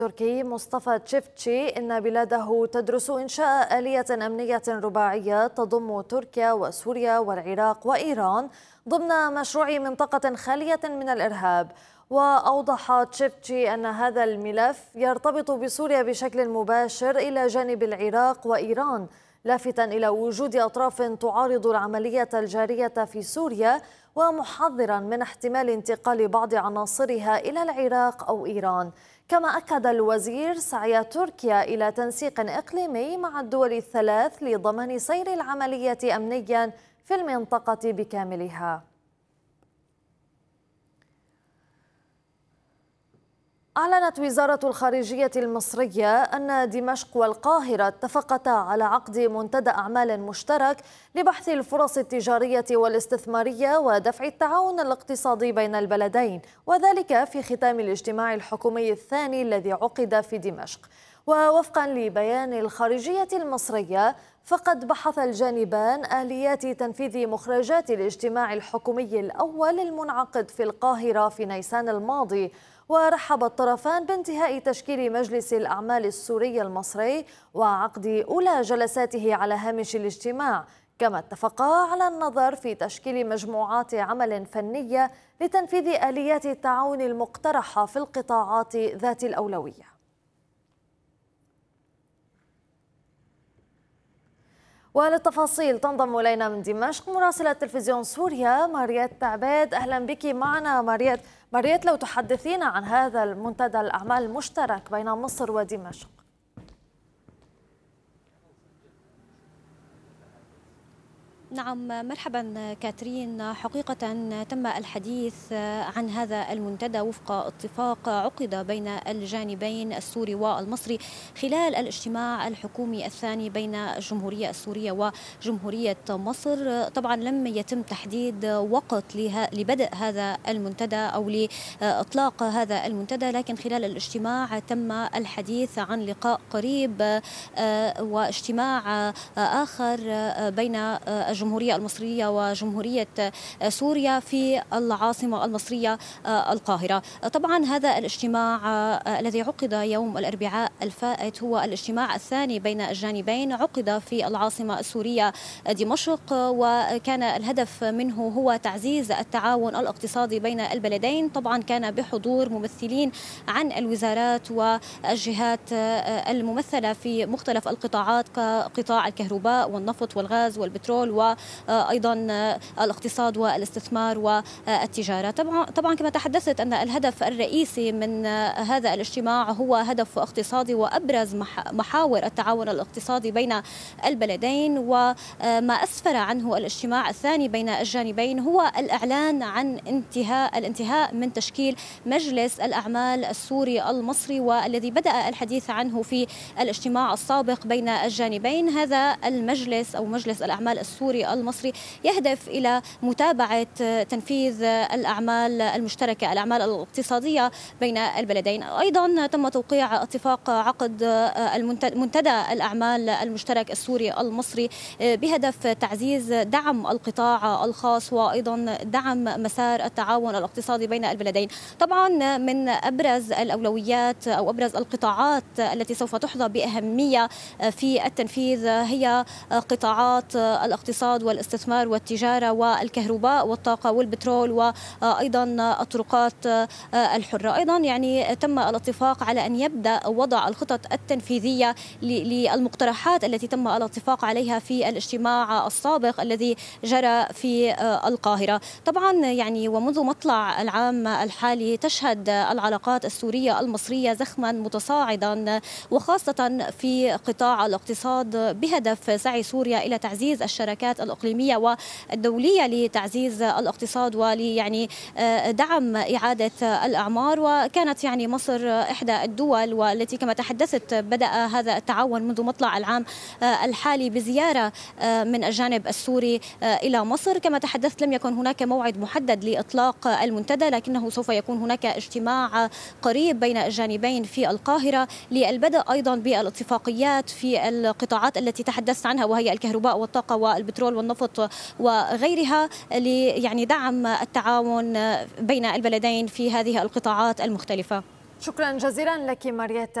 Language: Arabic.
التركي مصطفى تشيفتشي إن بلاده تدرس إنشاء آلية أمنية رباعية تضم تركيا وسوريا والعراق وإيران ضمن مشروع منطقة خالية من الإرهاب. وأوضح تشيفتشي أن هذا الملف يرتبط بسوريا بشكل مباشر إلى جانب العراق وإيران، لافتا إلى وجود أطراف تعارض العملية الجارية في سوريا، ومحذرا من احتمال انتقال بعض عناصرها إلى العراق أو إيران. كما أكد الوزير سعي تركيا إلى تنسيق إقليمي مع الدول الثلاث لضمان سير العملية أمنيا في المنطقة بكاملها. أعلنت وزارة الخارجية المصرية أن دمشق والقاهرة اتفقتا على عقد منتدى أعمال مشترك لبحث الفرص التجارية والاستثمارية ودفع التعاون الاقتصادي بين البلدين، وذلك في ختام الاجتماع الحكومي الثاني الذي عقد في دمشق. ووفقا لبيان الخارجية المصرية، فقد بحث الجانبان آليات تنفيذ مخرجات الاجتماع الحكومي الأول المنعقد في القاهرة في نيسان الماضي، ورحب الطرفان بانتهاء تشكيل مجلس الأعمال السوري المصري وعقد أولى جلساته على هامش الاجتماع. كما اتفقا على النظر في تشكيل مجموعات عمل فنية لتنفيذ آليات التعاون المقترحة في القطاعات ذات الأولوية. وللتفاصيل تنضم إلينا من دمشق مراسلة تلفزيون سوريا ماريت تعبيد. أهلا بك معنا ماريت، لو تحدثينا عن هذا المنتدى الأعمال المشترك بين مصر ودمشق. نعم، مرحبا كاترين. حقيقة تم الحديث عن هذا المنتدى وفق اتفاق عقد بين الجانبين السوري والمصري خلال الاجتماع الحكومي الثاني بين الجمهورية السورية وجمهورية مصر. طبعا لم يتم تحديد وقت لبدء هذا المنتدى أو لإطلاق هذا المنتدى، لكن خلال الاجتماع تم الحديث عن لقاء قريب واجتماع آخر بين الجمهورية المصرية وجمهورية سوريا في العاصمة المصرية القاهرة. طبعا هذا الاجتماع الذي عقد يوم الأربعاء الفائت هو الاجتماع الثاني بين الجانبين، عقد في العاصمة السورية دمشق، وكان الهدف منه هو تعزيز التعاون الاقتصادي بين البلدين. طبعا كان بحضور ممثلين عن الوزارات والجهات الممثلة في مختلف القطاعات كقطاع الكهرباء والنفط والغاز والبترول وأيضا الاقتصاد والاستثمار والتجارة. طبعا كما تحدثت أن الهدف الرئيسي من هذا الاجتماع هو هدف اقتصادي، وأبرز محاور التعاون الاقتصادي بين البلدين وما أسفر عنه الاجتماع الثاني بين الجانبين هو الإعلان عن الانتهاء من تشكيل مجلس الأعمال السوري المصري، والذي بدأ الحديث عنه في الاجتماع السابق بين الجانبين. هذا المجلس أو مجلس الأعمال السوري المصري يهدف إلى متابعة تنفيذ الأعمال المشتركة، الأعمال الاقتصادية بين البلدين. أيضا تم توقيع اتفاق عقد منتدى الأعمال المشترك السوري المصري بهدف تعزيز دعم القطاع الخاص وأيضا دعم مسار التعاون الاقتصادي بين البلدين. طبعا من أبرز الأولويات أو أبرز القطاعات التي سوف تحظى بأهمية في التنفيذ هي قطاعات الاقتصاد والاستثمار والتجارة والكهرباء والطاقة والبترول وأيضا الطرقات الحرة. أيضا يعني تم الاتفاق على أن يبدأ وضع الخطط التنفيذية للمقترحات التي تم الاتفاق عليها في الاجتماع السابق الذي جرى في القاهرة. طبعا يعني ومنذ مطلع العام الحالي تشهد العلاقات السورية المصرية زخما متصاعدا، وخاصة في قطاع الاقتصاد، بهدف سعي سوريا إلى تعزيز الشراكات الإقليمية والدولية لتعزيز الاقتصاد وليعني دعم إعادة الأعمار. وكانت يعني مصر إحدى الدول والتي كما تحدثت بدأ هذا التعاون منذ مطلع العام الحالي بزيارة من الجانب السوري إلى مصر. كما تحدثت لم يكن هناك موعد محدد لإطلاق المنتدى، لكنه سوف يكون هناك اجتماع قريب بين الجانبين في القاهرة للبدء أيضا بالاتفاقيات في القطاعات التي تحدثت عنها، وهي الكهرباء والطاقة والبترول والنفط وغيرها، يعني دعم التعاون بين البلدين في هذه القطاعات المختلفة. شكرا جزيلا لك ماريتا.